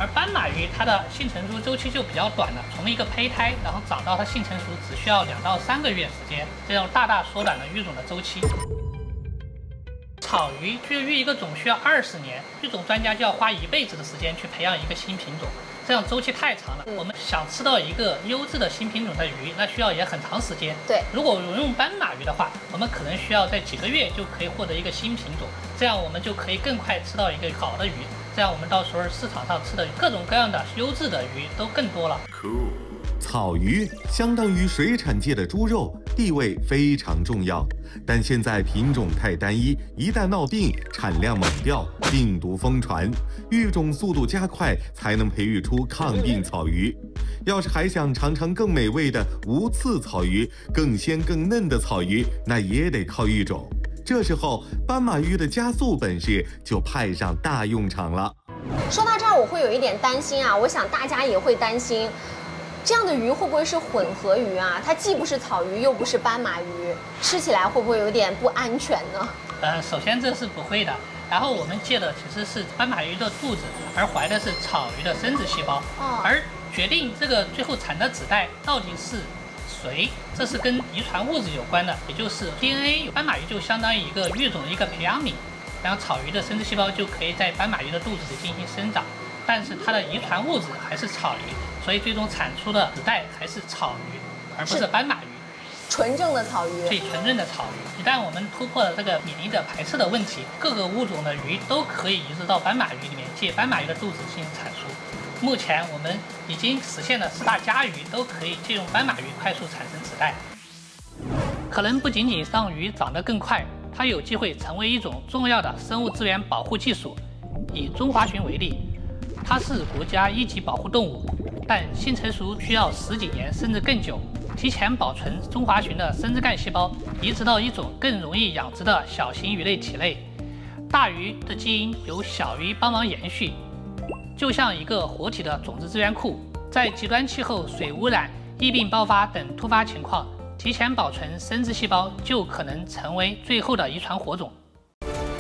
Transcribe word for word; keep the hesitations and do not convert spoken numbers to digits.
而斑马鱼它的性成熟周期就比较短了，从一个胚胎，然后长到它性成熟只需要两到三个月时间，这样大大缩短了育种的周期。草鱼绝育一个种需要二十年，育种专家就要花一辈子的时间去培养一个新品种，这样周期太长了。嗯、我们想吃到一个优质的新品种的鱼，那需要也很长时间。 对， 如果我用斑马鱼的话，我们可能需要在几个月就可以获得一个新品种，这样我们就可以更快吃到一个好的鱼，这样我们到时候市场上吃的各种各样的优质的鱼都更多了。 Cool. 草鱼相当于水产界的猪肉，地位非常重要。但现在品种太单一，一旦闹病，产量猛掉，病毒疯传，育种速度加快，才能培育出抗病草鱼。要是还想尝尝更美味的无刺草鱼，更鲜更嫩的草鱼，那也得靠育种。这时候，斑马鱼的加速本事就派上大用场了。 说到这儿，我会有一点担心啊，我想大家也会担心。这样的鱼会不会是混合鱼啊？它既不是草鱼，又不是斑马鱼，吃起来会不会有点不安全呢？ 呃，首先这是不会的。然后我们借的其实是斑马鱼的肚子，而怀的是草鱼的生殖细胞。哦。而决定这个最后产的子代到底是谁，这是跟遗传物质有关的，也就是 D N A。斑马鱼就相当于一个育种的一个培养皿，然后草鱼的生殖细胞就可以在斑马鱼的肚子里进行生长，但是它的遗传物质还是草鱼。所以最终产出的子代还是草鱼，而不是斑马鱼， 纯正的草鱼。 对，纯正的草鱼。一旦我们突破了这个免疫的排斥的问题，各个物种的鱼都可以移植到斑马鱼里面，借斑马鱼的肚子进行产出。目前我们已经实现了四大家鱼都可以借用斑马鱼快速产生子代。可能不仅仅让鱼长得更快，它有机会成为一种重要的生物资源保护技术。以中华鲟为例，它是国家一级保护动物。但性成熟需要十几年甚至更久，提前保存中华鲟的生殖干细胞，移植到一种更容易养殖的小型鱼类体内。大鱼的基因由小鱼帮忙延续，就像一个活体的种子资源库。在极端气候、水污染、疫病爆发等突发情况，提前保存生殖细胞就可能成为最后的遗传火种。